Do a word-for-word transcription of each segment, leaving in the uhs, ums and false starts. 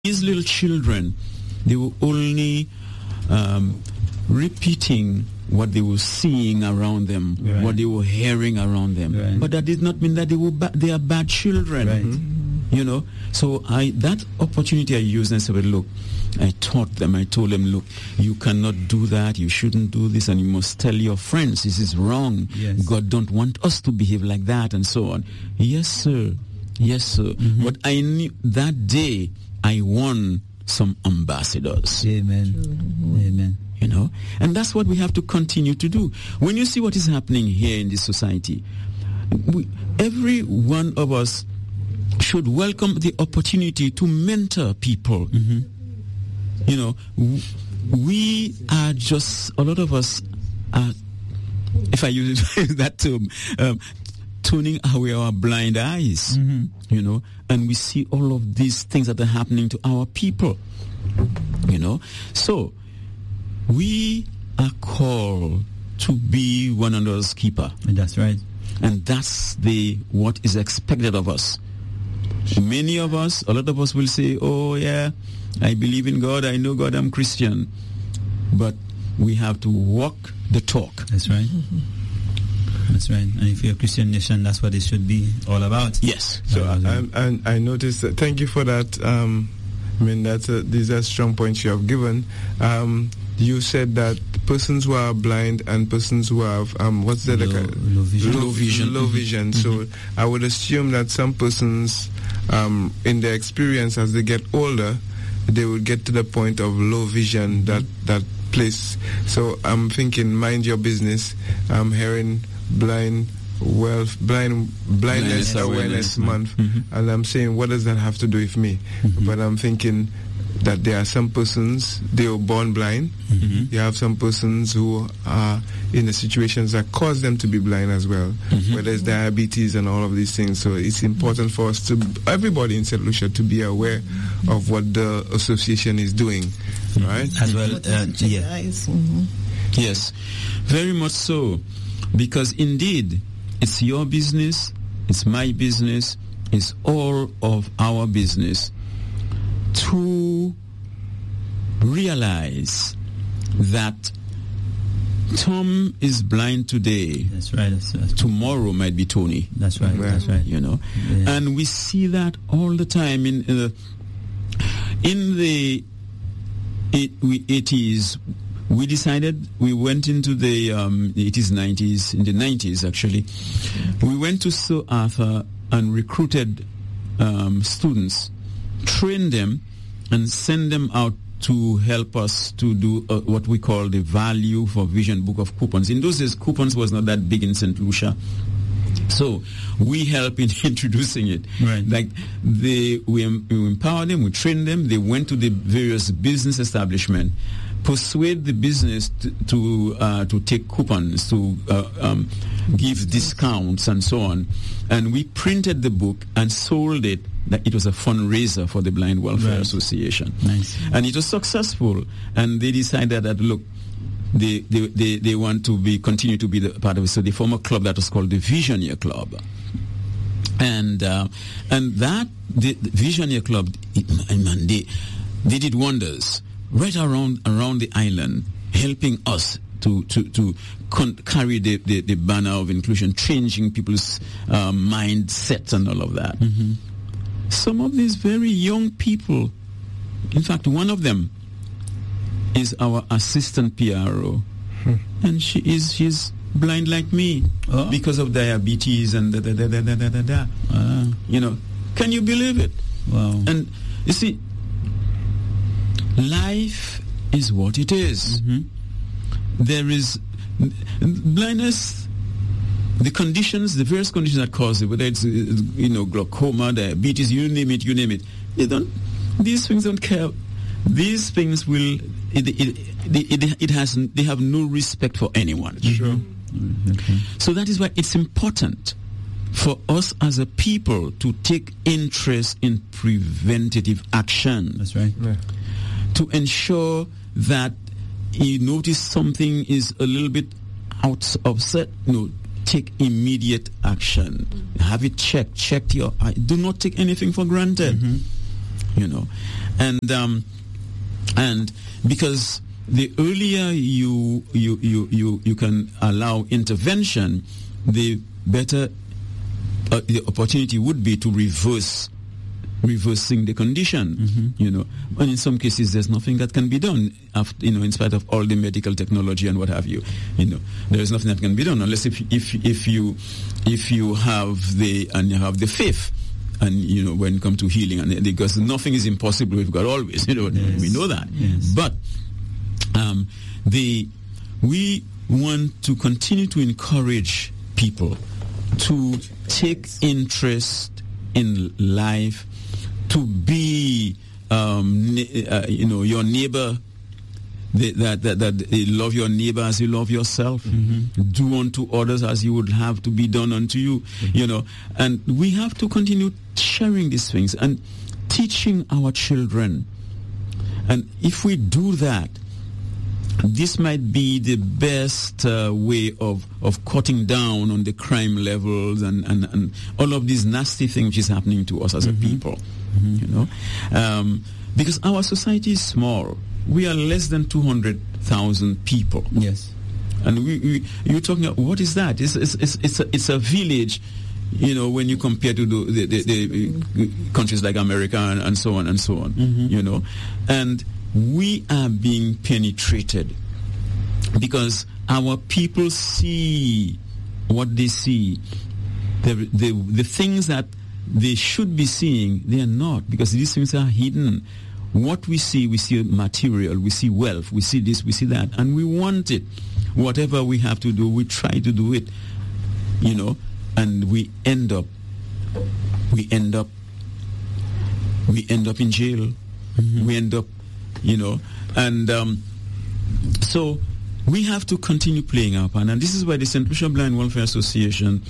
these little children, they were only um, repeating what they were seeing around them, right. what they were hearing around them. Right. But that did not mean that they were ba- they are bad children. Right. Mm-hmm. You know, so I that opportunity I used and I said, well, look, I taught them, I told them, look, you cannot do that, you shouldn't do this, and you must tell your friends this is wrong. Yes. God don't want us to behave like that, and so on. Yes, sir. Yes, sir. Mm-hmm. But I knew that day I won some ambassadors. Amen. Mm-hmm. Amen. You know, and that's what we have to continue to do. When you see what is happening here in this society, we, every one of us should welcome the opportunity to mentor people. Mm-hmm. You know, w- we are just, a lot of us are, if I use that term, um, tuning away our blind eyes, mm-hmm. you know, and we see all of these things that are happening to our people, you know. So, we are called to be one another's keeper. That's right. And that's the what is expected of us. Many of us, a lot of us will say, oh yeah, I believe in God, I know God, I'm Christian. But we have to walk the talk. That's right. That's right. And if you're a Christian nation, that's what it should be all about. Yes. So I, I, I noticed that, thank you for that. Um, I mean, that's a, these are strong points you have given. Um, you said that persons who are blind and persons who have, um, what's that? Low, like a, low vision. Low vision. Low vision. Mm-hmm. So I would assume that some persons, um, in their experience as they get older, they will get to the point of low vision, that, that place. So I'm thinking, mind your business. I'm hearing blind wealth, blind blindness, blindness awareness, awareness month, mm-hmm. and I'm saying, what does that have to do with me? Mm-hmm. But I'm thinking that there are some persons, they were born blind. Mm-hmm. You have some persons who are in the situations that cause them to be blind as well, mm-hmm. where there's diabetes and all of these things. So it's important for us to, everybody in Saint Lucia, to be aware of what the association is doing, mm-hmm. right? As well, uh, yeah. Mm-hmm. Yes, very much so. Because indeed, it's your business, it's my business, it's all of our business to realize that Tom is blind today. That's right. That's, that's Tomorrow might be Tony. That's right. Yeah. That's right. You know, yeah. And we see that all the time in uh, in the eighties. We decided, we went into the um, eighties, nineties, in the nineties actually. We went to Sir Arthur and recruited um, students, trained them, and sent them out to help us to do uh, what we call the Value for Vision book of coupons. In those days, coupons was not that big in Saint Lucia. So we help in introducing it. Right. Like they, we, we empower them, we train them. They went to the various business establishments, persuade the business to to, uh, to take coupons, to uh, um, give discounts and so on. And we printed the book and sold it. That it was a fundraiser for the Blind Welfare right. Association. Nice. And it was successful. And they decided that, look, they, they, they, they want to be continue to be the part of it. So they formed a club that was called the Visioneer Club. And uh, and that, the, the Visioneer Club, it, man, they, they did wonders right around around the island, helping us to to to con- carry the, the, the banner of inclusion, changing people's um, mindsets and all of that. Mm-hmm. Some of these very young people, in fact, one of them is our assistant P R O, hmm. and she is she's blind like me oh. because of diabetes and da da da da da da da. da. Ah. You know, can you believe it? Wow. And you see, life is what it is. Mm-hmm. There is blindness, the conditions, the various conditions that cause it, whether it's, you know, glaucoma, diabetes, you name it, you name it. They don't, these things don't care. These things will, it, it, it, it, it has, they have no respect for anyone. Sure. Okay. So that is why it's important for us as a people to take interest in preventative action. That's right. Yeah. To ensure that you notice something is a little bit out of set, no, take immediate action. Have it checked. Check your eye. Do not take anything for granted. Mm-hmm. You know. and um, and because the earlier you you, you, you you can allow intervention, the better uh, the opportunity would be to reverse reversing the condition. Mm-hmm. You know, and in some cases there's nothing that can be done after, you know, in spite of all the medical technology and what have you. You know, there is nothing that can be done unless if if if you if you have the and you have the faith. And, you know, when it comes to healing, and because nothing is impossible with God always, you know, yes. we know that. Yes. But um, the we want to continue to encourage people to take interest in life, to be, um, uh, you know, your neighbor. That, that, that that love your neighbor as you love yourself. Mm-hmm. Do unto others as you would have to be done unto you. Mm-hmm. You know, and we have to continue sharing these things and teaching our children. And if we do that, this might be the best uh, way of, of cutting down on the crime levels and, and, and all of these nasty things which is happening to us as mm-hmm. a people. Mm-hmm. You know, um, because our society is small. We are less than two hundred thousand people. Yes. And we, we, you're talking about, what is that? It's, it's, it's, it's, a, it's a village, you know, when you compare to the, the, the, the countries like America and, and so on and so on, mm-hmm. you know. And we are being penetrated because our people see what they see. The, the, the things that they should be seeing, they are not, because these things are hidden. What we see, we see material, we see wealth, we see this, we see that, and we want it. Whatever we have to do, we try to do it, you know, and we end up, we end up, we end up in jail. Mm-hmm. We end up, you know, and um, so we have to continue playing our part. And this is why the Saint Lucia Blind Welfare Association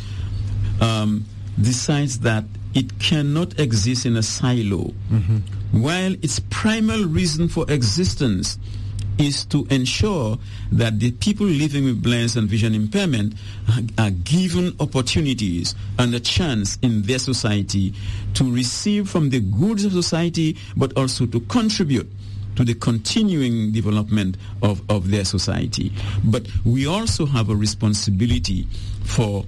um, decides that it cannot exist in a silo. Mm-hmm. While its primary reason for existence is to ensure that the people living with blindness and vision impairment are, are given opportunities and a chance in their society to receive from the goods of society, but also to contribute to the continuing development of, of their society. But we also have a responsibility for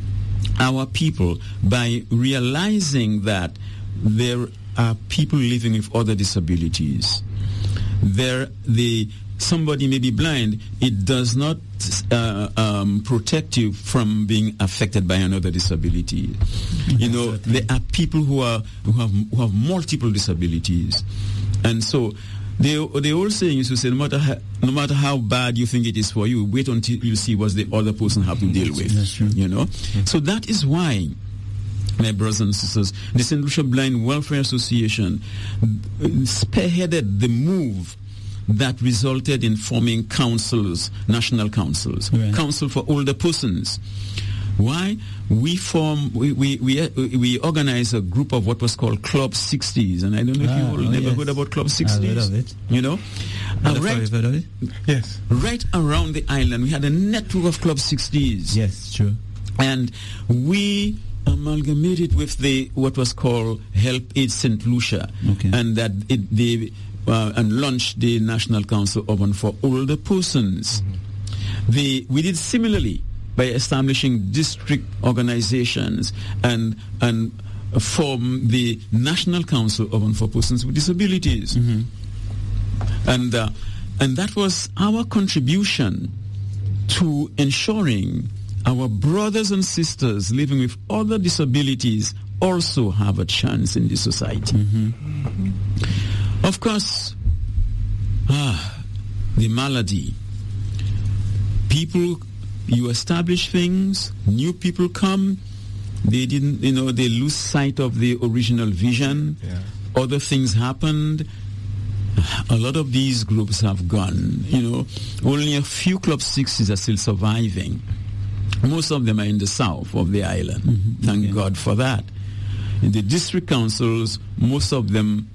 our people by realizing that there are people living with other disabilities. There, the somebody may be blind. It does not uh, um, protect you from being affected by another disability. Mm-hmm. You know, there are people who are who have who have multiple disabilities, and so the the old saying is to say, no matter how, no matter how bad you think it is for you, wait until you see what the other person have to deal with. That's true. You know, mm-hmm. So that is why, my brothers and sisters, the Saint Lucia Blind Welfare Association spearheaded the move that resulted in forming councils, national councils, right. Council for Older Persons. Why? We form, we, we, we, we organize a group of what was called Club sixties, and I don't know ah, if you all oh never yes. heard about Club sixties. I've heard of it. You know? Uh, right, you've heard of it? Yes. Right around the island, we had a network of Club sixties. Yes, true. And we amalgamated with the what was called Help Aid Saint Lucia, okay. and that it they uh, and launched the National Council Urban for Older Persons. Mm-hmm. The we did similarly by establishing district organizations and and form the National Council Urban for Persons with Disabilities, mm-hmm. and uh, and that was our contribution to ensuring our brothers and sisters living with other disabilities also have a chance in the society. Mm-hmm. Mm-hmm. Of course, ah, the malady. People, you establish things, new people come, they didn't, you know, they lose sight of the original vision. Yeah. Other things happened. A lot of these groups have gone. You know, only a few Club sixties are still surviving. Most of them are in the south of the island. Mm-hmm. Thank okay. God for that. In the district councils, most of them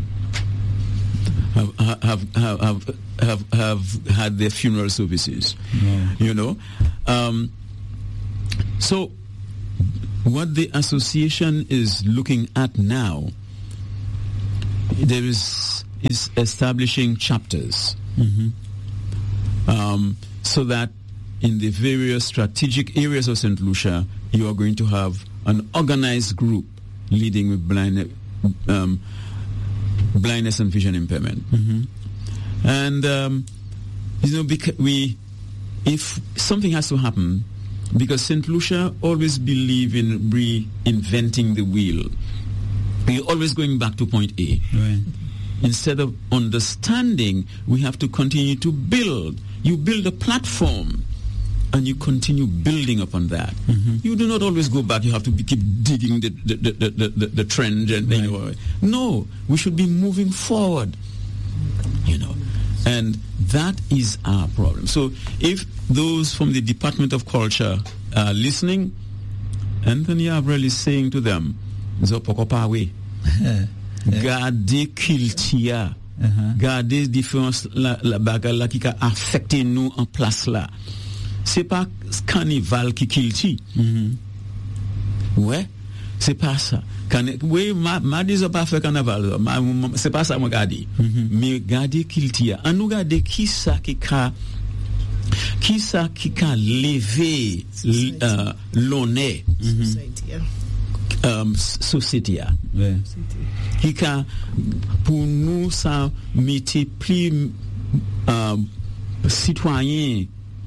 have have have have, have, have had their funeral services. Yeah. You know, um, so what the association is looking at now there is is establishing chapters, Mm-hmm. um, so that in the various strategic areas of Saint Lucia, you are going to have an organized group leading with blind, um, blindness and vision impairment. Mm-hmm. And um, you know, because we, if something has to happen, because Saint Lucia always believe in reinventing the wheel. We're always going back to point A. Right. Instead of understanding, we have to continue to build. You build a platform, and you continue building upon that. Mm-hmm. You do not always go back. You have to be, keep digging the the, the, the, the, the trend. And Right. you know, no, we should be moving forward. You know, and that is our problem. So if those from the Department of Culture are listening, Anthony Abrel is saying to them, Zopokopawe, gardez culture, Uh-huh. gardez différence la, la bagarre là qui a affecté nous en place là. C'est pas carnival qui culture. Mm-hmm. Ouais, c'est pas ça. Can, oui, ma, ma dit pas fait carnaval. Ma, ma, c'est pas ça, moi, garder. Mm-hmm. Mais garder culture. En nous garder qui ça qui a, qui ça qui a levé euh, l'honneur, Society, yeah. euh, société. Ouais. Qui a, pour nous, ça multiplie euh, citoyens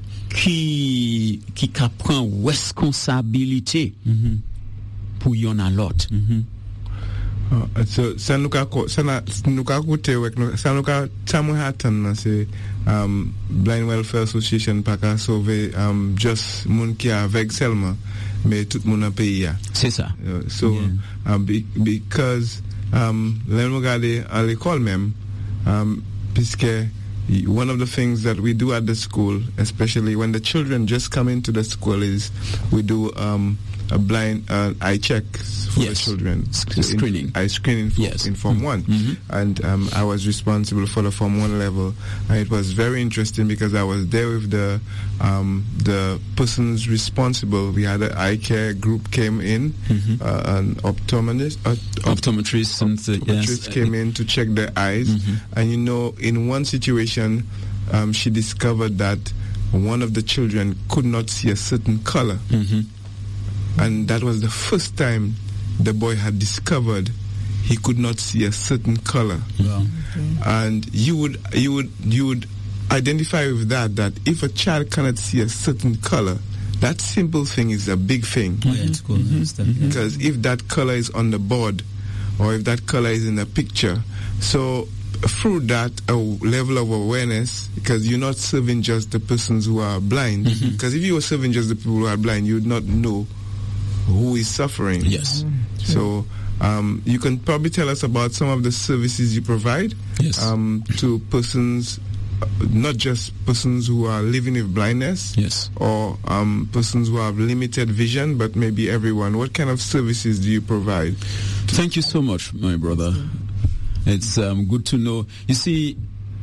qui, qui prend responsabilité. Mm-hmm. Pour y en a l'autre. Mm-hmm. Uh, so sanuka ko sana nuka kute wek no sanuka tamu hatan na se um Blind Welfare Association paka sauve um just mun ki avec Selma mais tout moun an pays ya. C'est ça. Uh, so Yeah. um, be, because um len mo gade à l'école même um puisque one of the things that we do at the school, especially when the children just come into the school, is we do um, a blind uh, eye check for Yes. the children. Sc- So in- screening. eye screening for, Yes. in Form one. Mhm. And um, I was responsible for the Form one level. And it was very interesting because I was there with the um, the persons responsible. We had an eye care group came in, Mhm. uh, an optometrist, uh, op- Optometrists and uh, optometrist yes, came in to check their eyes. Mhm. And you know, in one situation, um, she discovered that one of the children could not see a certain color. Mhm. And that was the first time the boy had discovered he could not see a certain color. Wow. And you would you would you would identify with that that if a child cannot see a certain color, that simple thing is a big thing. Oh, yeah, it's cool. Mm-hmm. Stuff, yeah. Because if that color is on the board or if that color is in a picture, so through that a level of awareness, because you're not serving just the persons who are blind, because if you were serving just the people who are blind, you would not know who is suffering. Yes. So um, you can probably tell us about some of the services you provide Yes. um, to persons, uh, not just persons who are living with blindness, Yes. or um, persons who have limited vision, but maybe everyone. What kind of services do you provide? Thank you so much, my brother. It's um, good to know. You see,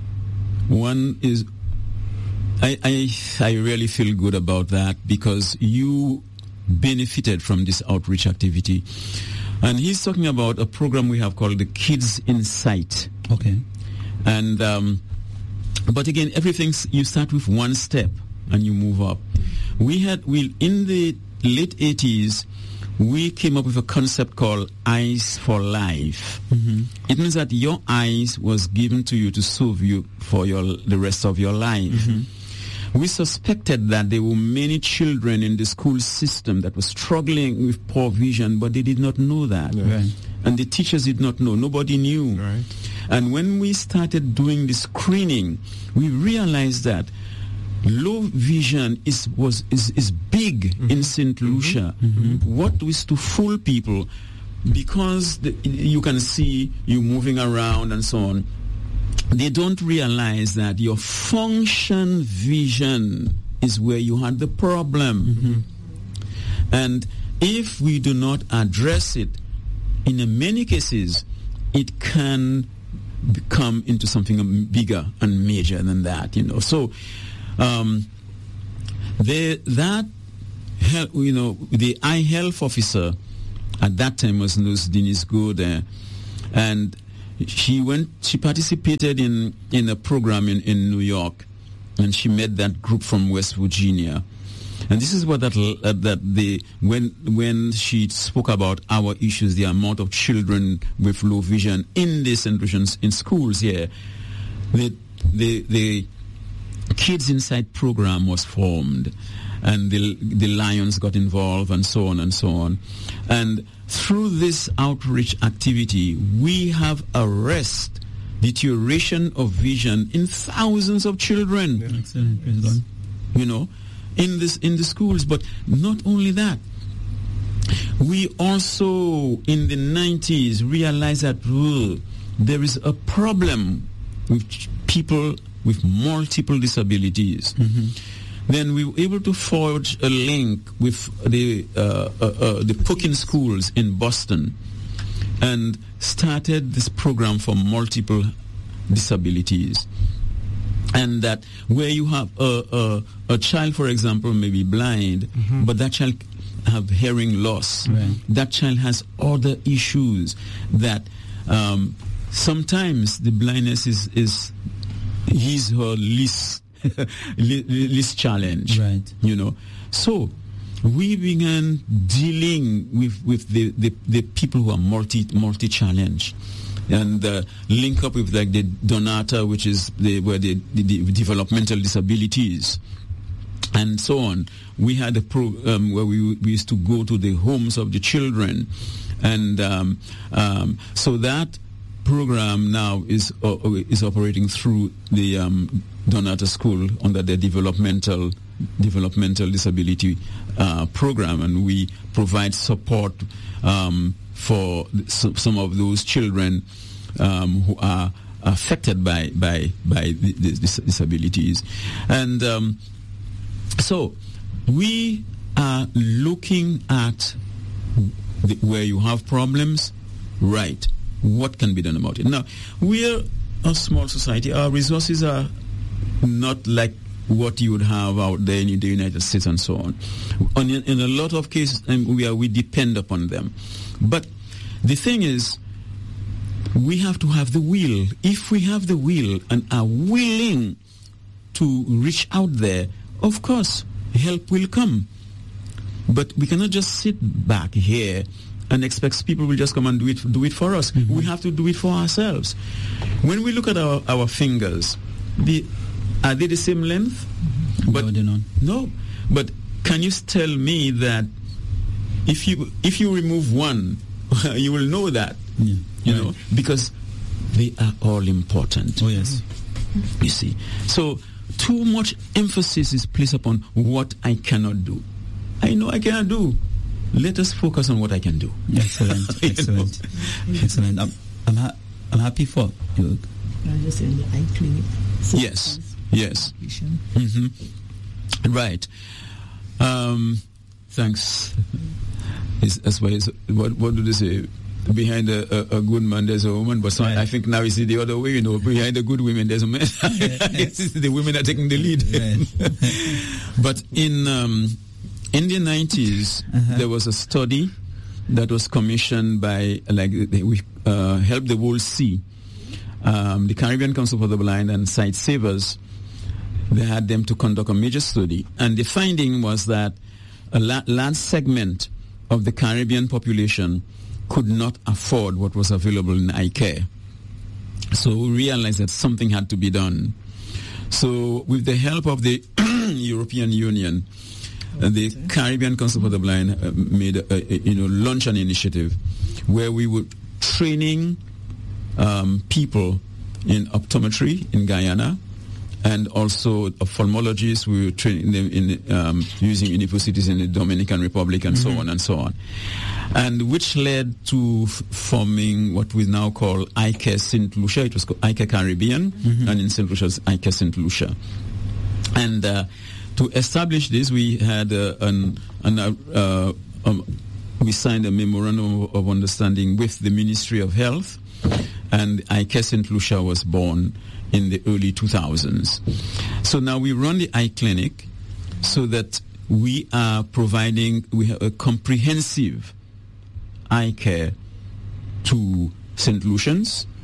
one is, I, I, I really feel good about that because you benefited from this outreach activity. And he's talking about a program we have called the Kids Insight. Okay. And, um, but again, everything's, you start with one step and you move up. We had, we, in the late eighties, we came up with a concept called Eyes for Life. Mm-hmm. It means that your eyes was given to you to serve you for your the rest of your life. Mm-hmm. We suspected that there were many children in the school system that were struggling with poor vision, but they did not know that. Yeah. Right. And the teachers did not know. Nobody knew. Right. And when we started doing the screening, we realized that low vision is was is, is big mm-hmm. in Saint Lucia. Mm-hmm. What is to fool people, because the, you can see you moving around and so on, they don't realize that your function vision is where you had the problem. Mm-hmm. And if we do not address it, in many cases, it can become into something bigger and major than that, you know. So, um, the, that, health, you know, the eye health officer at that time was Nurse Denise Goode, and she went. She participated in in a program in, in New York, and she met that group from West Virginia. And this is what that uh, that the when when she spoke about our issues, the amount of children with low vision in the Saint Lucians in schools here, the the the Kids Inside program was formed, and the the Lions got involved, and so on and so on. And through this outreach activity, we have arrested deterioration of vision in thousands of children. Yeah. Excellent, praise God. You know, in this in the schools. But not only that, we also in the nineties realized that oh, there is a problem with people with multiple disabilities. Mm-hmm. Then we were able to forge a link with the uh, uh, uh, the Perkins schools in Boston, and started this program for multiple disabilities. And that where you have a, a, a child, for example, may be blind, mm-hmm. but that child have hearing loss. Right. That child has other issues that um, sometimes the blindness is, is his her least least challenge. Right. You know. So we began dealing with, with the, the, the people who are multi multi challenged. And uh, link up with like the Donata, which is the where the, the, the developmental disabilities, and so on. We had a program where we, we used to go to the homes of the children, and um, um, so that program now is uh, is operating through the um, Donata School under the developmental developmental disability uh, program, and we provide support um, for some of those children um, who are affected by by by the, the, the disabilities. And um, so we are looking at the, where you have problems, right? What can be done about it? Now, we're a small society. Our resources are not like what you would have out there in the United States and so on. on in, in a lot of cases, um, we are we depend upon them. But the thing is, we have to have the will. If we have the will and are willing to reach out there, of course, help will come. But we cannot just sit back here and expect people will just come and do it do it for us. Mm-hmm. We have to do it for ourselves. When we look at our, our fingers, the are they the same length? Mm-hmm. But no, they're not. No. But can you tell me that if you if you remove one, you will know that? Yeah. You right. know, because they are all important. Oh yes. You see. So too much emphasis is placed upon what I cannot do. I know I cannot do. Let us focus on what I can do. Excellent, excellent, excellent. I'm, I'm, ha- I'm happy for you. Just in the eye clinic. Yes, yes. Mm-hmm. Right. Um, thanks. Is as well as what? What do they say? Behind a, a, a good man, there's a woman. But some, right. I think now it's the other way. You know, behind a good woman, there's a man. Yes. The women are taking the lead. Right. But in um, in the nineties, uh-huh. there was a study that was commissioned by, like, we uh, helped the world see. Um, the Caribbean Council for the Blind and Sight Savers, they had them to conduct a major study. And the finding was that a la- large segment of the Caribbean population could not afford what was available in eye care. So we realized that something had to be done. So with the help of the European Union, uh, the Caribbean Council for the Blind uh, made a, a, you know, launch an initiative where we were training um, people in optometry in Guyana, and also ophthalmologists. We were training them in um, using universities in the Dominican Republic and mm-hmm. so on and so on, and which led to f- forming what we now call Eye Care Saint Lucia. It was called Eye Care Caribbean, mm-hmm. and in Saint Lucia's Eye Care Saint Lucia. And uh, to establish this, we had uh, an, an uh, uh, um, we signed a memorandum of understanding with the Ministry of Health, and Eye Care Saint Lucia was born in the early two thousands. So now we run the eye clinic so that we are providing, we have a comprehensive eye care to Saint Lucians.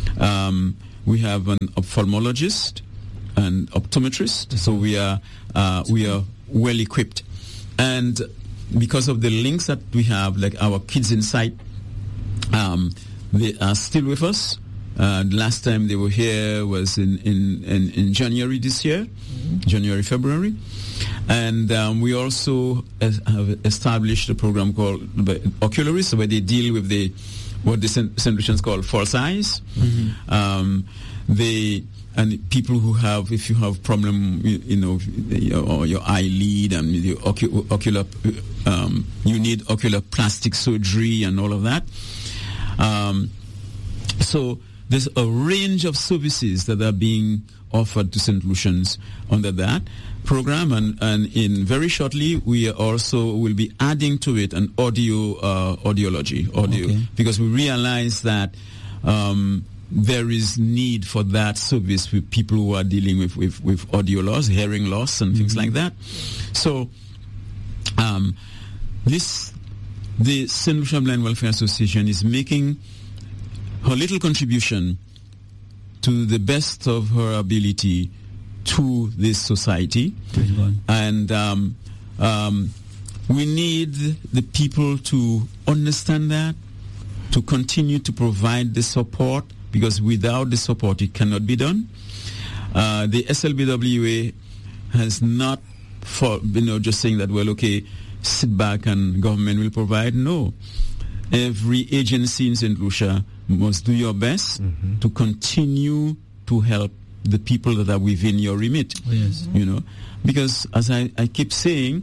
Um, we have an ophthalmologist and optometrist, so we are uh, we are well equipped. And because of the links that we have, like our Kids Insight, um, they are still with us. Uh, the last time they were here was in, in, in, in January this year, mm-hmm. January, February. And um, we also has, have established a program called Ocularists, where they deal with the what the Saint Lucians call false eyes. Mm-hmm. Um, they and people who have, if you have problem, you, you know, your, your eyelid and the ocu- ocular, um, you need ocular plastic surgery and all of that. Um, so there's a range of services that are being offered to Saint Lucians under that program, and, and in very shortly we also will be adding to it an audio uh, audiology audio okay. because we realize that um, there is need for that service with people who are dealing with, with, with audio loss, hearing loss, and mm-hmm. things like that. So um, this the Saint Lucia Blind Welfare Association is making her little contribution to the best of her ability to this society. And um, um, we need the people to understand that, to continue to provide the support, because without the support it cannot be done. Uh, the S L B W A has not, for, you know, just saying that, well, okay, sit back and government will provide. No. Every agency in Saint Lucia must do your best mm-hmm. to continue to help the people that are within your remit. Oh, yes. You know, because as I, I keep saying,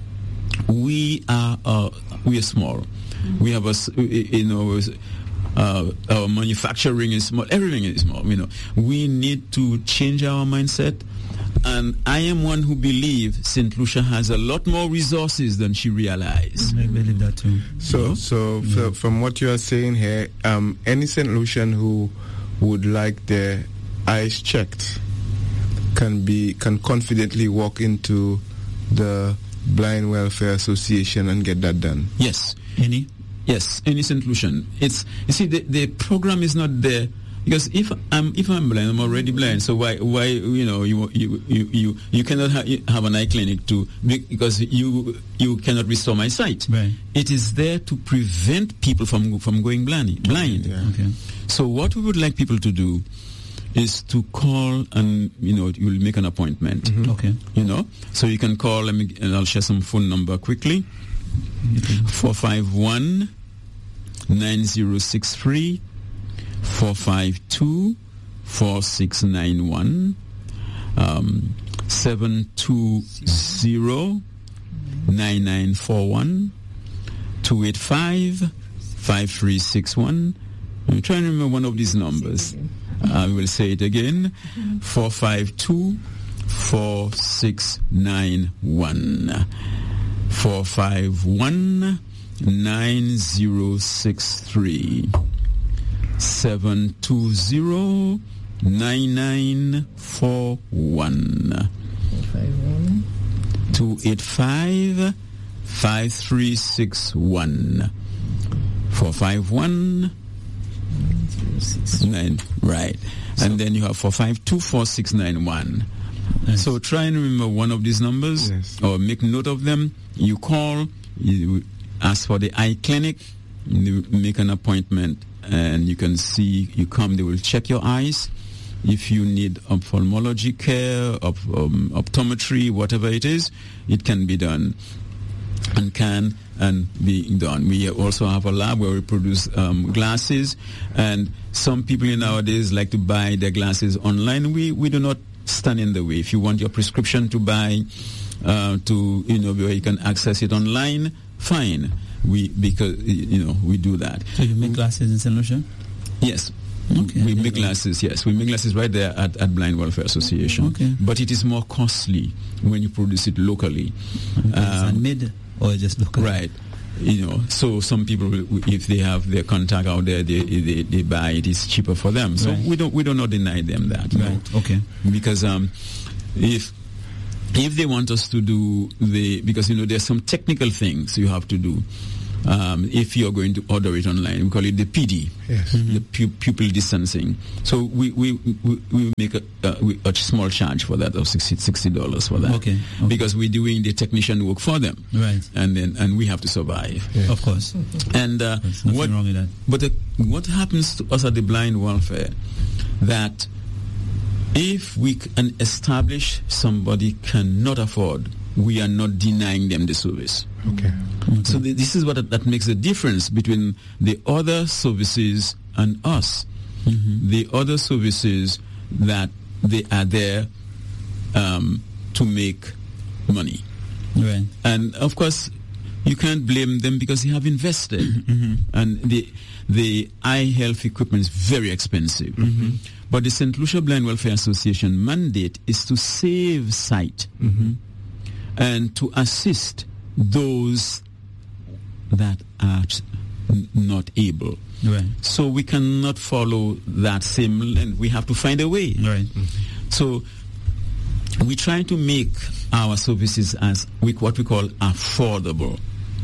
we are uh, we are small. Mm-hmm. We have a, you know, uh, our manufacturing is small. Everything is small. You know, we need to change our mindset. And I am one who believes Saint Lucia has a lot more resources than she realized. I believe that too. So, yeah. so yeah. f- from what you are saying here, um, any Saint Lucian who would like their eyes checked can be can confidently walk into the Blind Welfare Association and get that done. Yes. Any? Yes, any Saint Lucian. It's you see the the program is not there. Because if I'm if I'm blind, I'm already blind. So why why you know you you you you, you cannot ha- have an eye clinic to because you you cannot restore my sight. Right. It is there to prevent people from from going blind. Blind. Yeah. Okay. So what we would like people to do is to call and you know you'll make an appointment. Mm-hmm. Okay. You know, so you can call. Let me and I'll share some phone number quickly. Four five one nine zero six three. Four five two four six nine one, um, seven two zero nine nine four one, two eight five five three six one. I'm trying to remember one of these numbers. I will say it again: four five two four six nine one, four five one nine zero six three. Seven two zero nine nine four one two eight five five three six one four five one nine right, and then you have four five two four six nine one. Nice. So try and remember one of these numbers, yes. or make note of them. You call, you ask for the eye clinic, you make an appointment. And you can see, you come, they will check your eyes. If you need ophthalmology care, op, um, optometry, whatever it is, it can be done and can and be done. We also have a lab where we produce um, glasses, and some people nowadays like to buy their glasses online. We we do not stand in the way. If you want your prescription to buy, uh, to you know where you can access it online, fine. We because you know we do that. So you make glasses in Saint Lucia? Yes. Okay. We make glasses. Yes, we make glasses right there at, at Blind Welfare Association. Okay. But it is more costly when you produce it locally. Okay. Um, handmade or just local? Right. You know, so some people, if they have their contact out there, they they, they buy it. It's cheaper for them. So right. we don't we do not deny them that. Right. No. Okay. Because um, if if they want us to do the because you know there's some technical things you have to do. Um, if you're going to order it online, we call it the P D, Yes. the pu- pupil distancing. So we we, we, we make a, uh, we, a small charge for that of sixty dollars for that. Okay, okay. Because we're doing the technician work for them. Right. And then and we have to survive. Yes. Of course. And uh, There's nothing what, wrong with that. But uh, what happens to us at the blind welfare, that if we can establish somebody cannot afford, we are not denying them the service. Okay. Okay. So th- this is what that makes the difference between the other services and us. Mhm. The other services that they are there um, to make money. Right. And of course, you can't blame them because they have invested. Mhm. And the the eye health equipment is very expensive. Mhm. But the Saint Lucia Blind Welfare Association mandate is to save sight Mhm. and to assist those that are n- not able. Right. So we cannot follow that same lane. We have to find a way. Right. So we try to make our services as we, what we call affordable.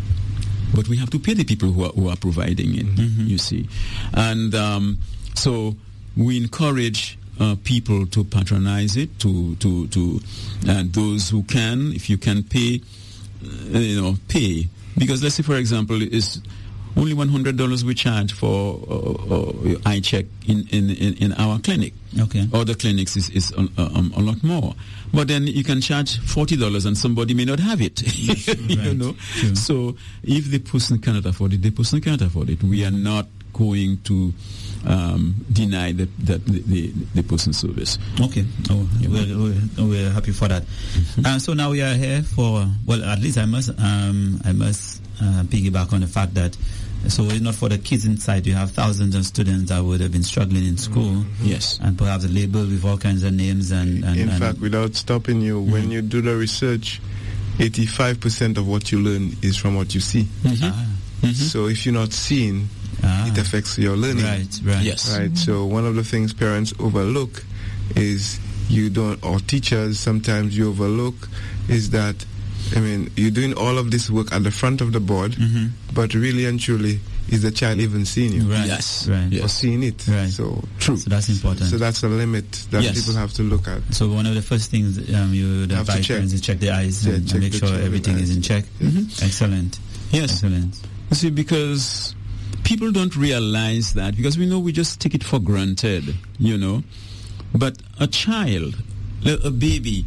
But we have to pay the people who are, who are providing it, Mhm. you see. And um, so we encourage uh, people to patronize it, to, to, to uh, those who can, if you can pay, uh, you know, pay. Because let's say, for example, it's only one hundred dollars we charge for uh, uh, eye check in, in, in, in our clinic. Okay. Other clinics is, is uh, um, a lot more. But then you can charge forty dollars and somebody may not have it. you Right. know? True. So if the person cannot afford it, the person cannot afford it. We are not going to um, deny the, the, the, the person's service. Okay. Oh, Yeah. we're, we're, we're happy for that. Uh, so now we are here for, well, at least I must, um, I must uh, piggyback on the fact that, so it's not for the kids inside. You have thousands of students that would have been struggling in school, Yes. and perhaps labeled with all kinds of names. And, and In and fact, without stopping you, when Mhm. you do the research, eighty-five percent of what you learn is from what you see. Ah, Mhm. So if you're not seeing, ah, it affects your learning. right, right. Yes. Right. So one of the things parents overlook is you don't, or teachers sometimes you overlook, is that, I mean, you're doing all of this work at the front of the board, Mhm. but really and truly, is the child even seeing you Right. Yes. Right. Yes. or seeing it? Right. So True. So that's important. So that's a limit that Yes. people have to look at. So one of the first things um, you Have to advise check. parents is check the eyes Yeah, and, check and make the sure children's everything is eyes. in check. Mhm. Excellent. Yes. Excellent. You see, because people don't realize that, because we know we just take it for granted, you know. But a child, a a baby,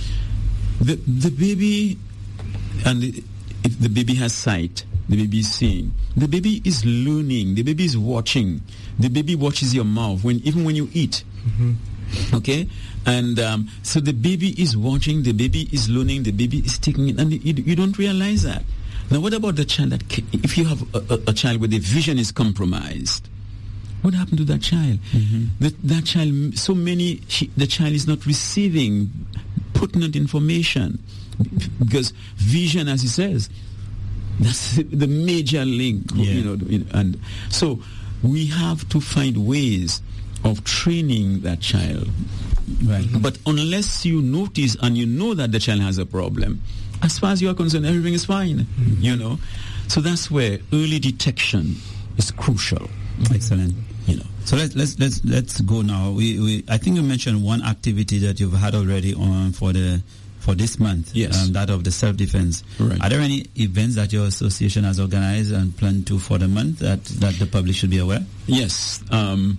the the baby, and the, if the baby has sight, the baby is seeing. The baby is learning. The baby is watching. The baby watches your mouth when even when you eat. Okay, and um, so the baby is watching. The baby is learning. The baby is taking it, and you, you don't realize that. Now, what about the child that, ca- if you have a, a, a child where the vision is compromised? What happened to that child? Mhm. That that child, so many, she, the child is not receiving pertinent information because vision, as he says, that's the major link. Yeah. You know, and so we have to find ways of training that child. Right. But unless you notice and you know that the child has a problem, as far as you are concerned, everything is fine. Mm-hmm. You know, so that's where early detection is crucial. Excellent. You know, So let's let's let's let's go now. We we I think you mentioned one activity that you've had already on for the for this month. Yes. Um, that of the self defense. Right. Are there any events that your association has organized and planned to for the month that that the public should be aware? yes. Um,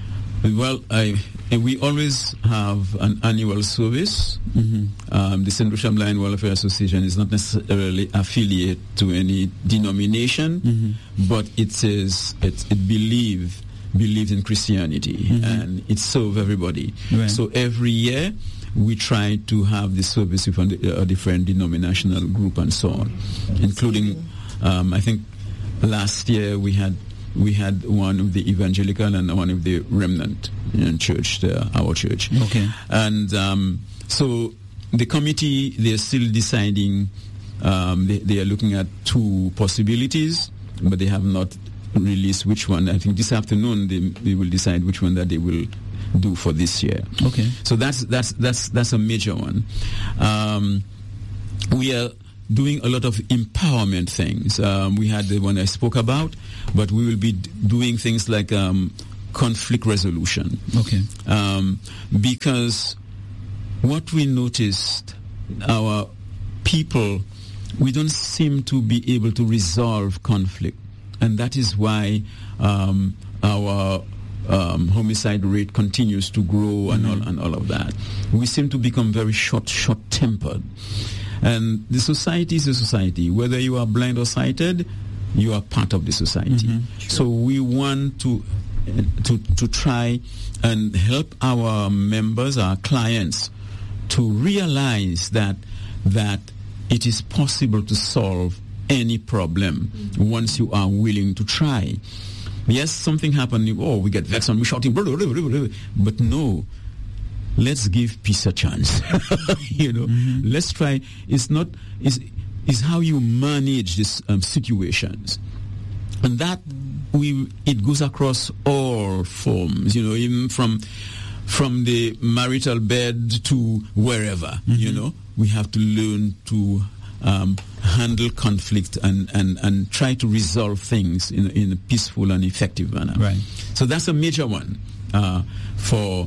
well, I we always have an annual service. Mm-hmm. Um, the Saint Lucia Blind Welfare Association is not necessarily affiliated to any denomination, Mm-hmm. but it is it, it believe believes in Christianity Mhm. and it serves everybody. Right. So every year we try to have the service with a, a different denominational group and so on, including um, I think last year we had we had one of the evangelical and one of the remnant you know, church, the, our church. Okay. And um, so the committee, they're still deciding, um, they, they are looking at two possibilities, but they have not released which one. I think this afternoon they, they will decide which one that they will do for this year. Okay. So that's that's that's that's a major one. Um, we are doing a lot of empowerment things. Um, we had the one I spoke about, but we will be d- doing things like um, conflict resolution. Okay. Um, because what we noticed, our people, we don't seem to be able to resolve conflict. And that is why um, our um, homicide rate continues to grow and, mm-hmm. all, and all of that. We seem to become very short, short-tempered. And the society is a society. Whether you are blind or sighted, you are part of the society. Mm-hmm. Sure. So we want to, uh, to, to try and help our members, our clients, to realize that that it is possible to solve any problem once you are willing to try. Yes, something happened, oh, we get vexed and we shouting, blah, blah, blah, blah, blah. But no, let's give peace a chance. you know, mm-hmm. let's try. It's not, it's, it's how you manage these um, situations. And that, we it goes across all forms, you know, even from from the marital bed to wherever, mm-hmm. you know. We have to learn to um, handle conflict and, and, and try to resolve things in, in a peaceful and effective manner. Right. So that's a major one uh, for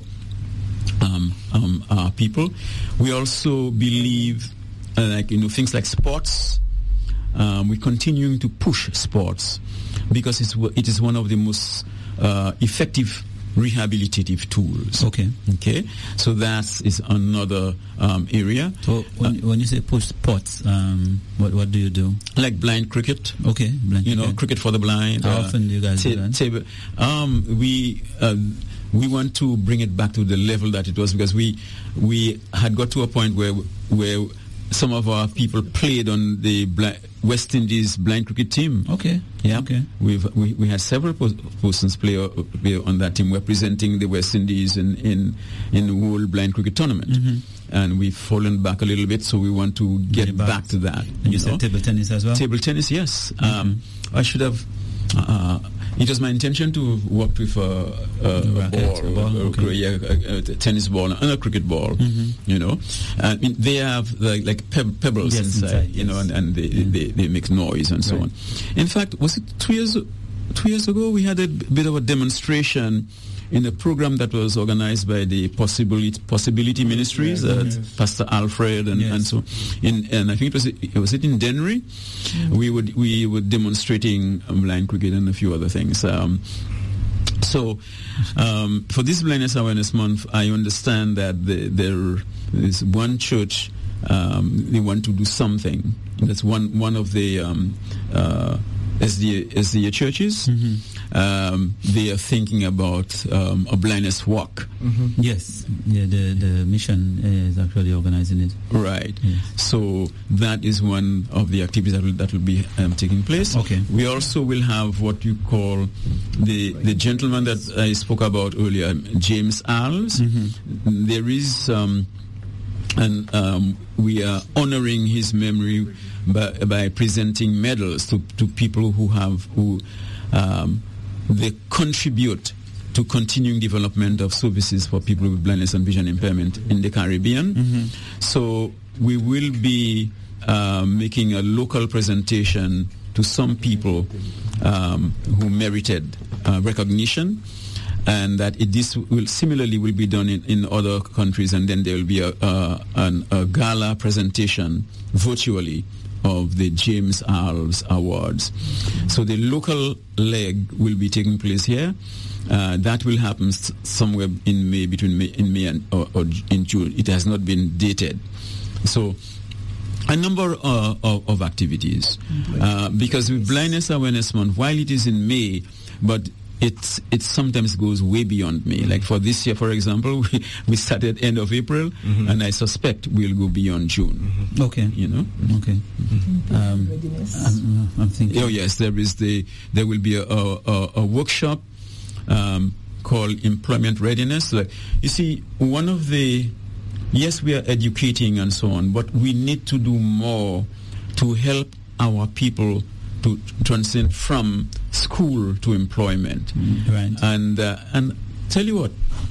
um, um, our people. We also believe, uh, like, you know, things like sports. Um, we're continuing to push sports because it's, it is one of the most uh, effective rehabilitative tools. Okay. Okay. So that is another um, area. So when, uh, when you say push sports, um, what what do you do? Like blind cricket. Okay. Blind you know, cricket. cricket for the blind. How uh, often do you guys ta- do that? Table. Um, we uh, we want to bring it back to the level that it was, because we we had got to a point where where some of our people played on the Bla- West Indies blind cricket team. Okay. Yeah. Okay. We've we, we had several pos- persons play, uh, play on that team representing the West Indies in in in the World Blind Cricket Tournament. Mm-hmm. And we've fallen back a little bit, so we want to get back. back to that. And you, you said know? Table tennis as well? Table tennis, yes. Mm-hmm. Um, I should have. Uh, it was my intention to work with a, a, a ball, a ball a, okay. yeah, a, a tennis ball and a cricket ball. Mm-hmm. You know, I mean, they have like, like peb- pebbles yes, inside, inside, you yes. know, and, and they, mm-hmm. they they make noise and so right. on. In fact, was it two years two years ago we had a bit of a demonstration in a program that was organized by the Possibility Possibility Ministries, uh, yes. Pastor Alfred and, yes. and so in and I think it was it was it in Dennery. Mm-hmm. We would we were demonstrating blind cricket and a few other things. Um, so um, for this Blindness Awareness Month, I understand that the, there is one church um, they want to do something. That's one one of the um, uh, S D A, S D A churches. Mm-hmm. Um, they are thinking about um, a blindness walk. Mm-hmm. Yes, yeah, the the mission is actually organizing it. Right. Yes. So that is one of the activities that will, that will be um, taking place. Okay. We also will have what you call the the gentleman that I spoke about earlier, James Alves. Mm-hmm. There is. Um, And um, we are honoring his memory by, by presenting medals to, to people who have who um, they contribute to continuing development of services for people with blindness and vision impairment in the Caribbean. Mm-hmm. So we will be uh, making a local presentation to some people um, who merited uh, recognition. And that it, this will similarly will be done in, in other countries, and then there will be a, uh, an, a gala presentation virtually of the James Alves Awards. So the local leg will be taking place here. Uh, that will happen s- somewhere in May, between May, in May and or, or in June. It has not been dated. So a number uh, of, of activities, uh, because with Blindness Awareness Month, while it is in May, but It it sometimes goes way beyond me. Mm-hmm. Like for this year, for example, we, we started end of April, mm-hmm. and I suspect we'll go beyond June. Mm-hmm. Okay, you know. Okay. Mm-hmm. Um, I'm, I'm thinking. Oh yes, there is the there will be a a, a workshop um, called Employment Readiness. Like you see, one of the yes, we are educating and so on, but we need to do more to help our people to transition from school to employment. Mm, right. And uh, and tell you what,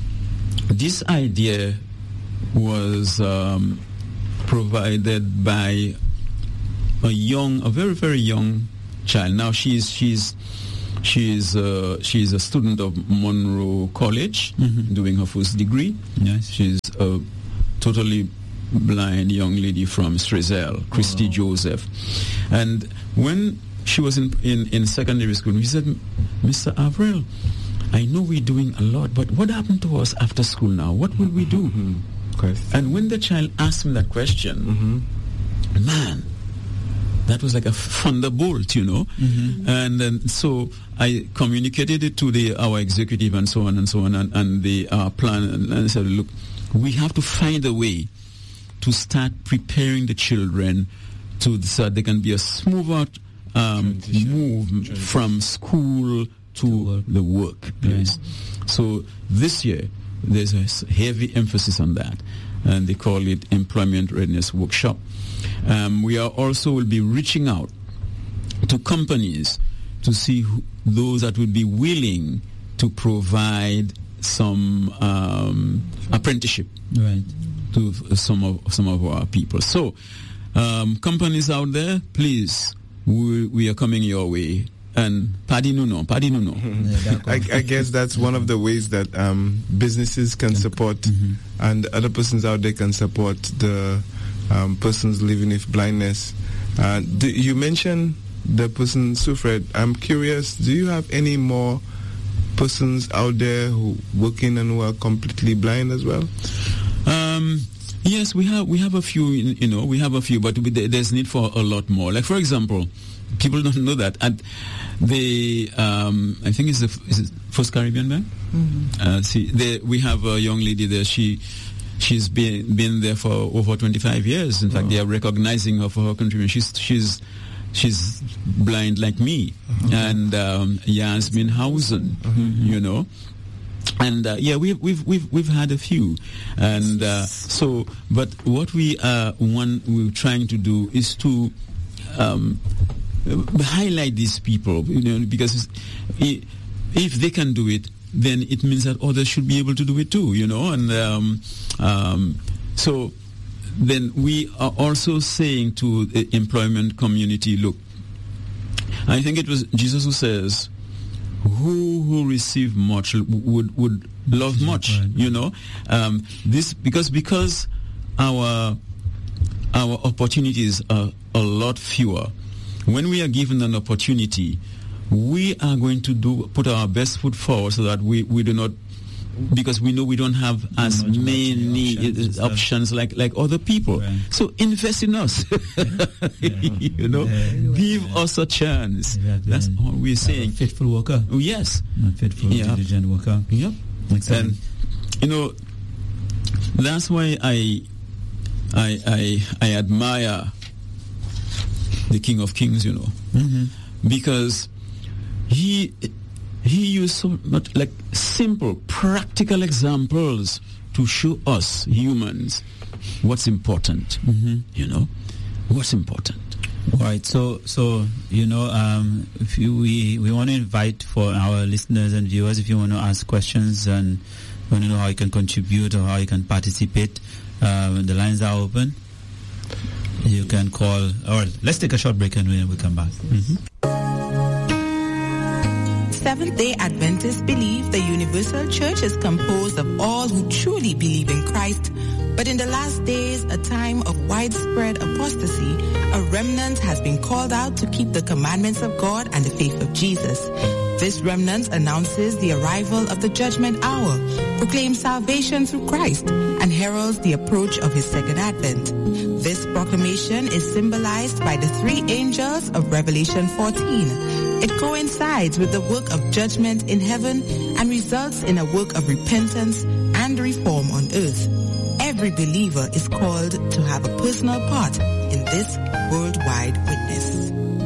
this idea was um, provided by a young, a very very young child. Now she's she's she's uh, she's a student of Monroe College, mm-hmm. doing her first degree. Yes. She's a totally blind young lady from Strazel, Christy oh. Joseph. And when she was in, in, in secondary school, we said, Mister Avril, I know we're doing a lot, but what happened to us after school now? What will we do? Mm-hmm. And when the child asked me that question, mm-hmm. man, that was like a thunderbolt, you know. Mm-hmm. And then, so I communicated it to the our executive and so on and so on, and, and the uh, plan, and I said, look, we have to find a way to start preparing the children to so that they can be a smoother um, move Transition. from school to, to work. the workplace. Yeah. So this year, there's a heavy emphasis on that, and they call it Employment Readiness Workshop. Um, we are also will be reaching out to companies to see who, those that would be willing to provide some um, apprenticeship right. to some of some of our people. So, um, companies out there, please, we, we are coming your way. And Paddy Nuno, Paddy Nuno. I, I guess that's one of the ways that um, businesses can support, mm-hmm. and other persons out there can support the um, persons living with blindness. Uh, do, you mentioned the person Sufred. I'm curious, do you have any more persons out there who working and who are completely blind as well? Um, yes, we have we have a few. You know, we have a few, but we, there's need for a lot more. Like for example, people don't know that at the um, I think it's the is it First Caribbean Bank. Mm-hmm. Uh, see, they, we have a young lady there. She she's been been there for over twenty-five years. In fact, oh. they are recognizing her for her contribution. She's she's she's blind like me, uh-huh. and um, Yasmin Hausen, uh-huh. you know. And uh, yeah, we've we've we've we've had a few, and uh, so. But what we uh, one we're trying to do is to um, highlight these people, you know, because if they can do it, then it means that others should be able to do it too, you know. And um, um, so then we are also saying to the employment community, look, I think it was Jesus who says, who who receive much would would love much, you know. Um, this because because our our opportunities are a lot fewer. When we are given an opportunity, we are going to do put our best foot forward so that we, we do not, because we know we don't have as much many options, options like like other people. Right. So invest in us, yeah. you know, yeah. give yeah. us a chance. Yeah. That's all we're saying. A faithful worker. Oh, yes. A faithful, yeah. diligent worker. Yep. Exactly. And you know, that's why I I I I admire the King of Kings, you know, mm-hmm. because he he used so much like simple, practical examples to show us humans what's important. Mm-hmm. You know, what's important. Right. So, so you know, um, if you, we we want to invite for our listeners and viewers, if you want to ask questions and want to know how you can contribute or how you can participate, um, the lines are open. You can call, or let's take a short break and we'll come back. Mm-hmm. Seventh-day Adventists believe the universal church is composed of all who truly believe in Christ, but in the last days, a time of widespread apostasy, a remnant has been called out to keep the commandments of God and the faith of Jesus. This remnant announces the arrival of the judgment hour, proclaims salvation through Christ, and heralds the approach of his second advent. This proclamation is symbolized by the three angels of Revelation fourteen. It coincides with the work of judgment in heaven and results in a work of repentance and reform on earth. Every believer is called to have a personal part in this worldwide witness.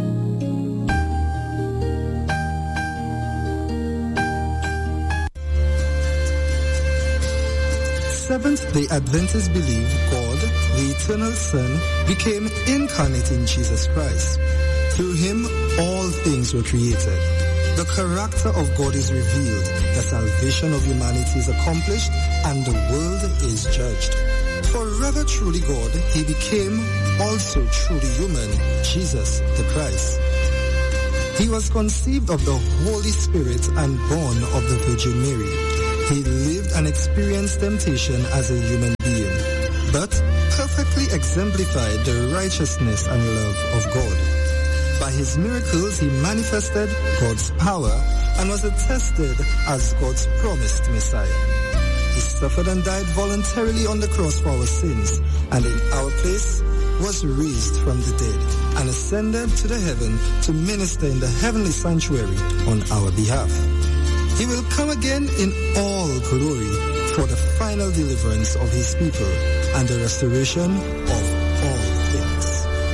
Seventh-day Adventists believe God, the eternal Son, became incarnate in Jesus Christ. Through him, all things were created. The character of God is revealed, the salvation of humanity is accomplished, and the world is judged. Forever truly God, he became also truly human, Jesus the Christ. He was conceived of the Holy Spirit and born of the Virgin Mary. He lived and experienced temptation as a human being, but perfectly exemplified the righteousness and love of God. By his miracles, he manifested God's power and was attested as God's promised Messiah. He suffered and died voluntarily on the cross for our sins, and in our place was raised from the dead and ascended to the heaven to minister in the heavenly sanctuary on our behalf. He will come again in all glory for the final deliverance of his people and the restoration of all things.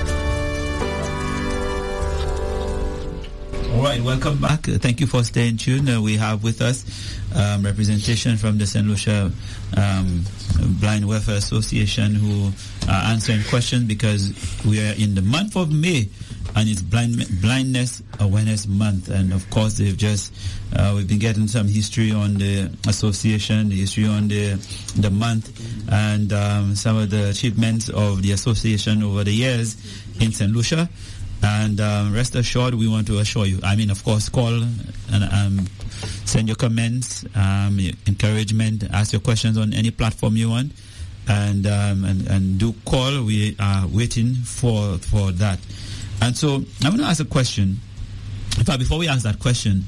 All right, welcome back. Uh, thank you for staying tuned. Uh, we have with us um, representation from the Saint Lucia um, Blind Welfare Association who are answering questions because we are in the month of May and it's blind, Blindness Awareness Month. And of course, they've just uh, we've been getting some history on the association, the history on the the month, and um, some of the achievements of the association over the years in Saint Lucia. And um, rest assured, we want to assure you. I mean, of course, call and um, send your comments, um, encouragement, ask your questions on any platform you want, and um, and, and do call. We are waiting for for that. And so I'm going to ask a question. In fact, before we ask that question,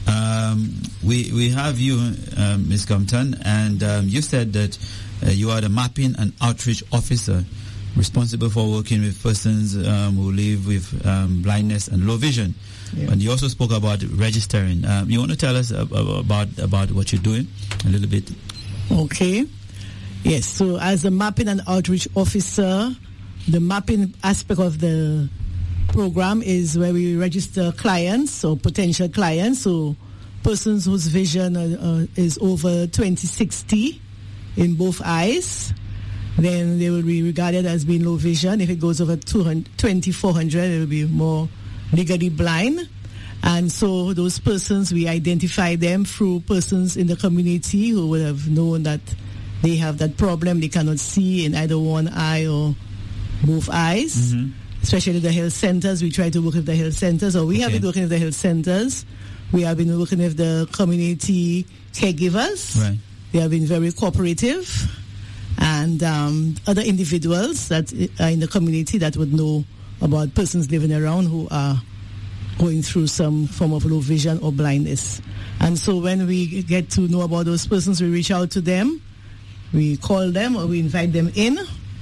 um, we we have you, um, Miz Compton, and um, you said that uh, you are the mapping and outreach officer responsible for working with persons um, who live with um, blindness and low vision. Yeah. And you also spoke about registering. Um, you want to tell us ab- about about what you're doing a little bit? Okay. Yes. So as a mapping and outreach officer, the mapping aspect of the program is where we register clients or potential clients. So persons whose vision uh, uh, is over twenty sixty in both eyes. Then they will be regarded as being low vision. If it goes over twenty-four hundred, it will be more legally blind. And so those persons, we identify them through persons in the community who would have known that they have that problem. They cannot see in either one eye or both eyes. Mm-hmm. Especially the health centers. We try to work with the health centers, or we okay. have been working with the health centers. We have been working with the community caregivers. Right. They have been very cooperative. And um, other individuals that are in the community that would know about persons living around who are going through some form of low vision or blindness. And so when we get to know about those persons, we reach out to them, we call them or we invite them in,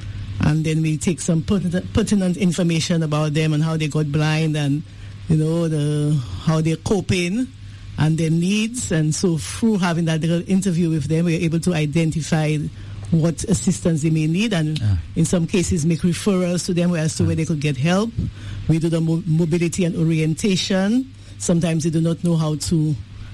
and then we take some pertinent, pertinent information about them and how they got blind and, you know, the how they're coping and their needs. And so through having that little interview with them, we're able to identify what assistance they may need, and yeah. in some cases make referrals to them as to where they could get help. We do the mo- mobility and orientation. Sometimes they do not know how to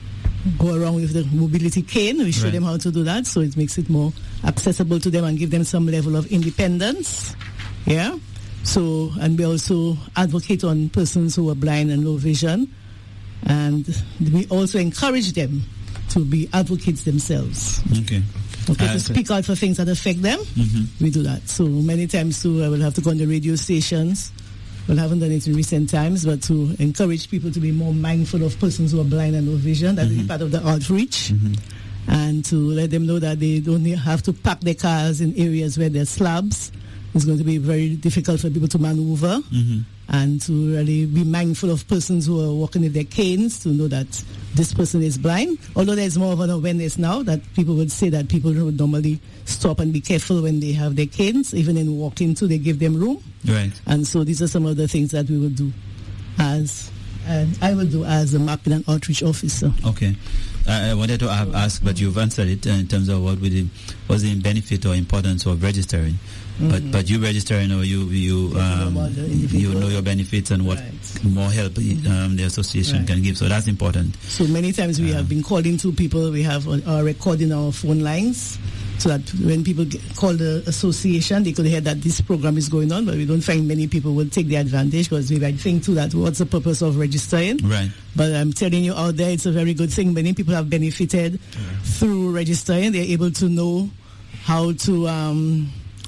go around with the mobility cane. We show right. them how to do that, so it makes it more accessible to them and give them some level of independence. Yeah. So, and we also advocate on persons who are blind and low vision, and we also encourage them to be advocates themselves. Okay. Okay, uh, to speak out for things that affect them, mm-hmm. we do that. So many times too, I will have to go on the radio stations. Well, I haven't done it in recent times, but to encourage people to be more mindful of persons who are blind and low vision. That mm-hmm. is part of the outreach. Mm-hmm. And to let them know that they don't have to park their cars in areas where there's slabs. It's going to be very difficult for people to maneuver. Mm-hmm. And to really be mindful of persons who are walking with their canes, to know that this person is blind. Although there's more of an awareness now that people would say that people would normally stop and be careful when they have their canes. Even in walking too, they give them room. Right. And so these are some of the things that we would do as, and I would do as a mapping and outreach officer. Okay. I wanted to have asked, but you've answered it uh, in terms of what would it, was the benefit or importance of registering. Mm-hmm. But but you registering, or you you um, you know your benefits and what right. more help um, the association right. can give. So that's important. So many times we um, have been calling to people. We have uh, recording our phone lines, so that when people get, call the association, they could hear that this program is going on. But we don't find many people will take the advantage, because we might think too that what's the purpose of registering? Right. But I'm telling you out there, it's a very good thing. Many people have benefited right. through registering. They're able to know how to. Um,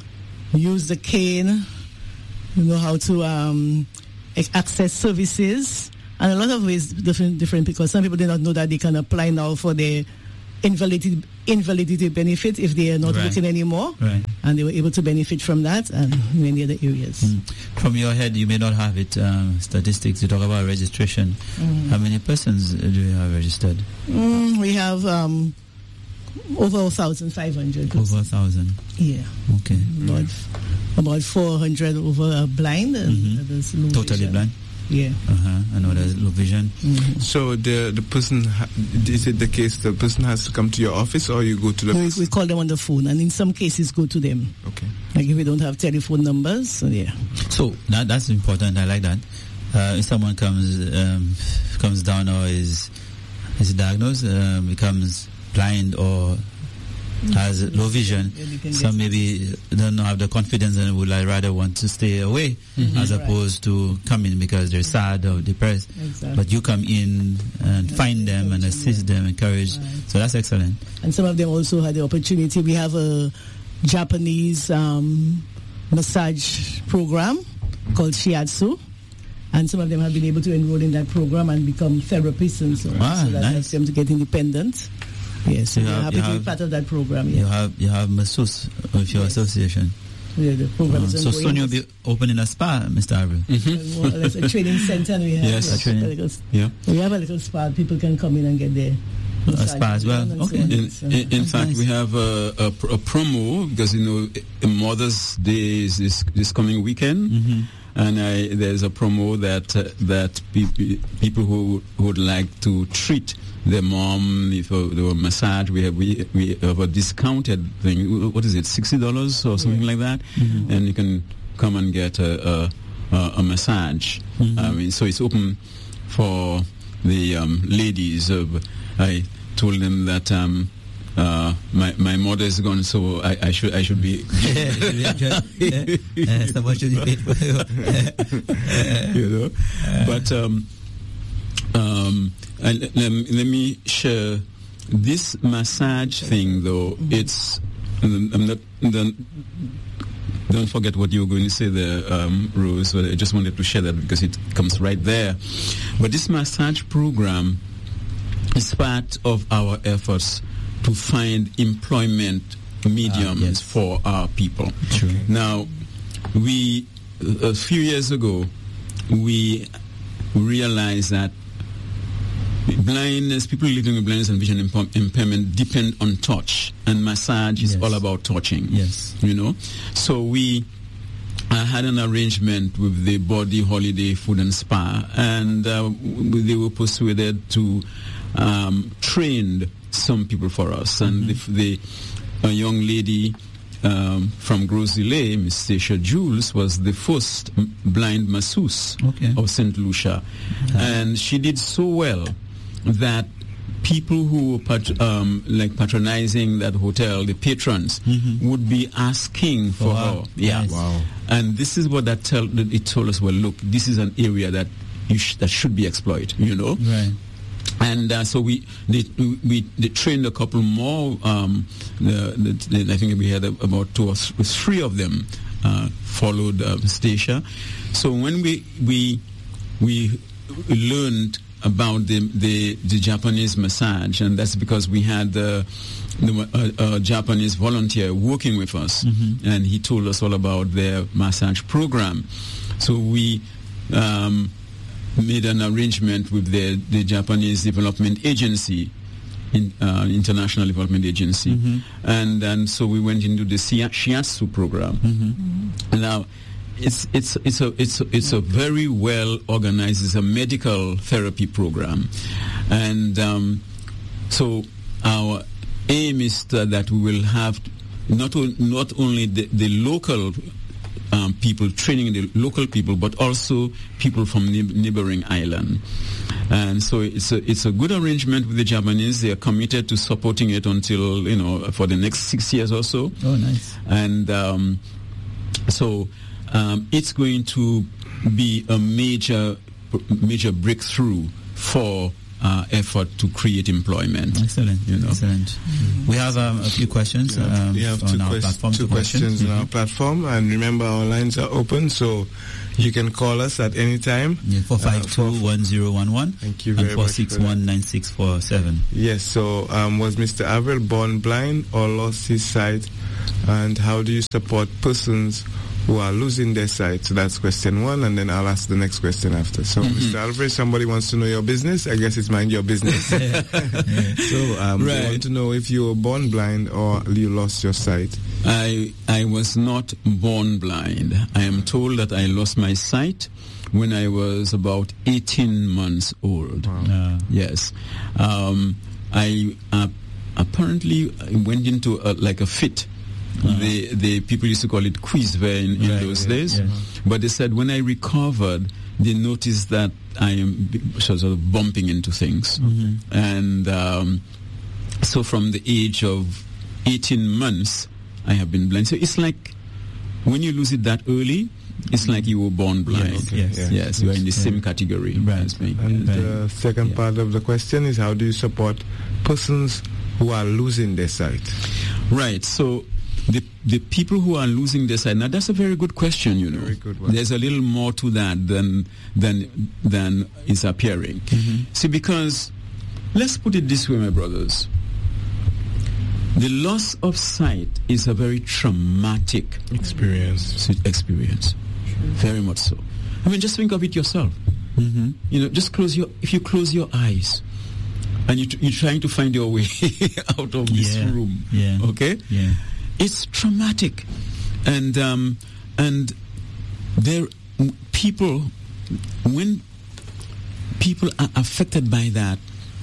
use the cane, you know how to um, access services, and a lot of ways different, different because some people do not know that they can apply now for their invalidity, invalidity benefit if they are not right. working anymore, right. and they were able to benefit from that and many other areas. Mm. From your head, you may not have it, um, statistics, you talk about registration. Mm. How many persons do you have registered? Mm, we have um, over one thousand five hundred. Over one thousand? Yeah. Okay. About, mm. about four hundred over are blind and mm-hmm. others low Totally vision. blind? Yeah. Uh-huh. I know there's low vision. Mm-hmm. So the the person, ha- is it the case the person has to come to your office or you go to the... We, we call them on the phone, and in some cases go to them. Okay. Like if we don't have telephone numbers, so yeah. So that, that's important. I like that. Uh, if someone comes um, comes down or is is diagnosed, uh, becomes blind or has low vision, yeah, some maybe don't have the confidence and would like rather want to stay away mm-hmm. as opposed right. to come in because they're sad or depressed. Exactly. But you come in and that's find them and assist them, encourage. Right. So that's excellent. And some of them also had the opportunity. We have a Japanese um, massage program called Shiatsu. And some of them have been able to enroll in that program and become therapists and so on. Ah, so that nice. helps them to get independent. Yes, so you we're have, happy you to have, be part of that program. Yeah. You have you have masseuse with your yes. association. Yeah, the program uh, is so soon you'll be opening a spa, Mister Avril. Mm-hmm. More or less a training center, and we have yes, a training. a little, yeah. we have a little spa. People can come in and get their a spa as well. Okay. So in, in, in fact, nice. we have a, a, a promo because you know Mother's Day is this, this coming weekend. Mm-hmm. And I, there's a promo that uh, that pe- people who, who would like to treat their mom, if uh, they were massage, we have we, we have a discounted thing. What is it, sixty dollars or something yeah. like that? Mm-hmm. And you can come and get a a, a massage. Mm-hmm. I mean, so it's open for the um, ladies. Uh, I told them that. Um, Uh, my my mother is gone, so I, I should I should be. Someone should be paid for you know. But um, um, and, um, let me share this massage thing, though. It's I'm not. Don't, don't forget what you were going to say there, um, Rose. But I just wanted to share that because it comes right there. But this massage program is part of our efforts to find employment mediums uh, yes. for our people. True. Now, we a few years ago we realized that blindness, people living with blindness and vision imp- impairment depend on touch, and massage is yes. all about touching. Yes, you know. So we uh, had an arrangement with the Body Holiday Food and Spa, and uh, they were persuaded to um, train some people for us, and mm-hmm. the, the a young lady um, from Gros-Islet, Miss Stacia Jules, was the first m- blind masseuse okay. of Saint Lucia, okay. and she did so well that people who were pat- um, like patronizing that hotel, the patrons, mm-hmm. would be asking for wow. her. Yeah, nice. Wow. And this is what that tell it told us. Well, look, this is an area that you sh- that should be exploited. You know, right. And uh, so we they, we they trained a couple more. Um, the, the, the, I think we had a, about two or th- three of them uh, followed uh, Stacia. So when we we we learned about the, the the Japanese massage, and that's because we had the, the uh, uh, Japanese volunteer working with us, mm-hmm. and he told us all about their massage program. So we. Um, made an arrangement with the, the Japanese Development Agency, in, uh, International Development Agency, mm-hmm. and and so we went into the Shiatsu program. Mm-hmm. Mm-hmm. Now, it's it's it's a it's a, it's a very well organized. It's a medical therapy program, and um, so our aim is to, that we will have not o- not only the, the local. Um, people training the local people, but also people from neighb- neighboring island, and so it's a it's a good arrangement with the Japanese. They are committed to supporting it until you know for the next six years or so. Oh, nice! And um, so um, it's going to be a major major breakthrough for uh, effort to create employment. Excellent, you know. excellent. Mm-hmm. We have um, a few questions Yeah, um, we have on two, our quest- platform. two questions mm-hmm. on our platform, and remember our lines are open, so you can call us at any time. Yeah, four five two, one zero one one. Thank you very and four much six for one, that. nine six four seven. Yes, so um, was Mister Averill born blind or lost his sight? And how do you support persons who are losing their sight? So that's question one, and then I'll ask the next question after. So, mm-hmm. Mister Alvarez, somebody wants to know your business. I guess it's mind your business. So, um, right. they want to know if you were born blind or you lost your sight. I I was not born blind. I am told that I lost my sight when I was about eighteen months old. Wow. Uh, Yes. Um, I uh, apparently went into a, like a fit. Uh-huh. The the people used to call it quiz in, in right, those yeah, days. yeah. But they said when I recovered, they noticed that I am b- sort of bumping into things. Mm-hmm. And um, so from the age of eighteen months, I have been blind. So it's like when you lose it that early, it's like you were born blind. Yes, yes, yes, yes. you are in the Yeah. same category Right. as me. And Yes. the second Yeah. part of the question is how do you support persons who are losing their sight? Right. So the the people who are losing their sight, now that's a very good question, you know. Very good one. There's a little more to that than than than is appearing. Mm-hmm. See, because let's put it this way, my brothers. The loss of sight is a very traumatic Experience. s- experience. Very much so. I mean, just think of it yourself. mm-hmm. You know, just close your, if you close your eyes and you t- you're trying to find your way out of this Yeah. room, Yeah. okay? Yeah. It's traumatic. And, um, and there, people, when people are affected by that,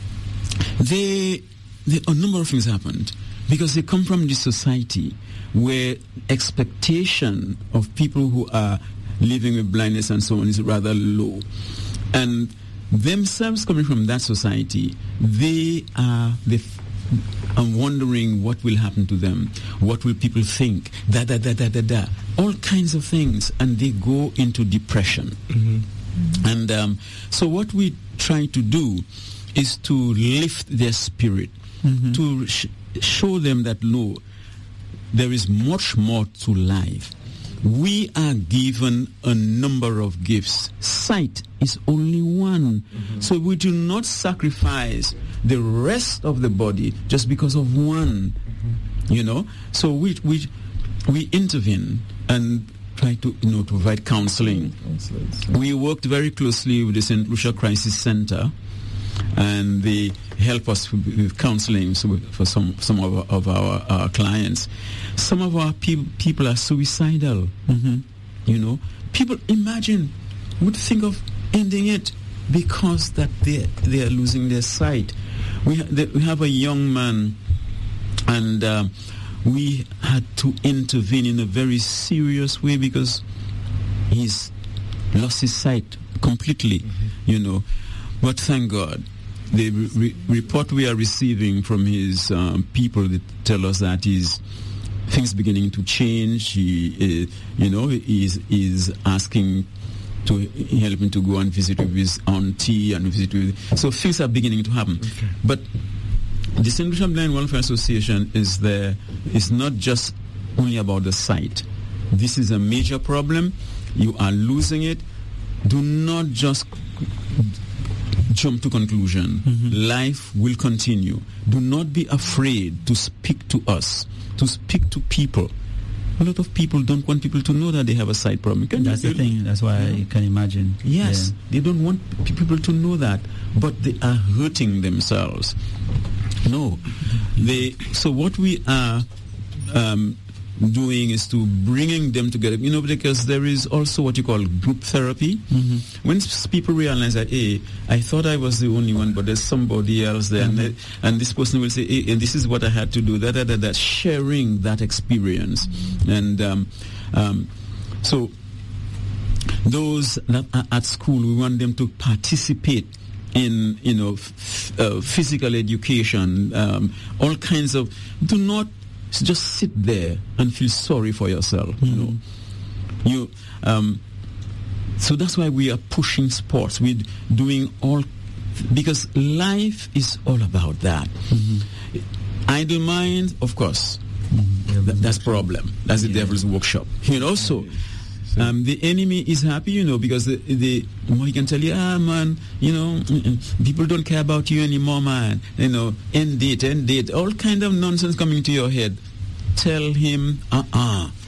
they, they, a number of things happened because they come from this society where expectation of people who are living with blindness and so on is rather low. And themselves coming from that society, they are they f- are wondering what will happen to them, what will people think, da da da da da da, all kinds of things, and they go into depression. Mm-hmm. And um, so what we try to do is to lift their spirit, Mm-hmm. to sh- show them that no, there is much more to life. We are given a number of gifts. Sight is only one. Mm-hmm. So we do not sacrifice the rest of the body just because of one. Mm-hmm. You know? So we we we intervene and try to you know to provide counseling. We worked very closely with the Saint Lucia Crisis Center, and they help us with, with counseling so for some some of our, of our, our clients. Some of our pe- people are suicidal. Mm-hmm. You know, people imagine would think of ending it because that they they are losing their sight. We ha- they, we have a young man, and um, we had to intervene in a very serious way because he's lost his sight completely. Mm-hmm. You know, but thank God. The re- report we are receiving from his um, people that tell us that he's things beginning to change. He, uh, you know, is is asking to help him to go and visit with his auntie and visit with. So things are beginning to happen. Okay. But the Saint Lucia Blind Welfare Association is there. It's not just only about the sight. This is a major problem. You are losing it. Do not just jump to conclusion. Mm-hmm. Life will continue. Do not be afraid to speak to us, to speak to people. A lot of people don't want people to know that they have a sight problem. Can That's you, the thing. That's why Yeah. I can imagine. Yes, Yeah. they don't want p- people to know that, but they are hurting themselves. No, they. So what we are um, doing is to bringing them together. You know, because there is also what you call group therapy. Mm-hmm. When s- people realize that, hey, I thought I was the only one, but there's somebody else there, Mm-hmm. and, they, and this person will say, hey, and this is what I had to do. That, that, that, that. Sharing that experience, and um, um, so. Those that are at school, we want them to participate in, you know, f- uh, physical education, um, all kinds of. Do not just sit there and feel sorry for yourself. Mm-hmm. You know, you. Um, so that's why we are pushing sports. We're doing all because life is all about that. Mm-hmm. Idle mind, of course, mm-hmm. Th- that's problem. That's the yeah. devil's workshop. You know, so um, the enemy is happy, you know, because the, the he can tell you, ah, man, you know, people don't care about you anymore, man. You know, end it, end it, all kind of nonsense coming to your head. Tell him, uh-uh.